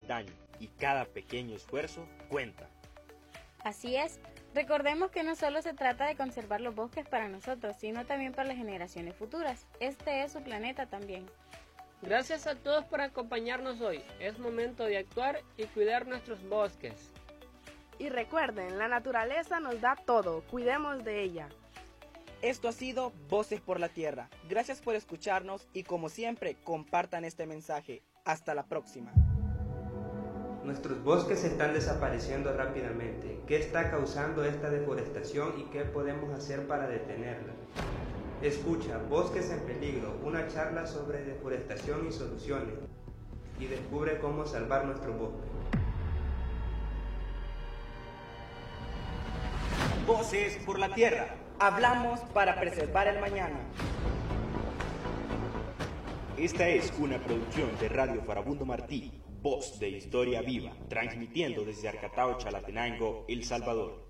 daño y cada pequeño esfuerzo cuenta. Así es, recordemos que no solo se trata de conservar los bosques para nosotros, sino también para las generaciones futuras. Este es su planeta también. Gracias a todos por acompañarnos hoy. Es momento de actuar y cuidar nuestros bosques. Y recuerden, la naturaleza nos da todo, cuidemos de ella. Esto ha sido Voces por la Tierra. Gracias por escucharnos y como siempre, compartan este mensaje. Hasta la próxima. Nuestros bosques están desapareciendo rápidamente. ¿Qué está causando esta deforestación y qué podemos hacer para detenerla? Escucha Bosques en Peligro, una charla sobre deforestación y soluciones. Y descubre cómo salvar nuestro bosque. Voces por la Tierra. Hablamos para preservar el mañana. Esta es una producción de Radio Farabundo Martí, voz de historia viva, transmitiendo desde Arcatao, Chalatenango, El Salvador.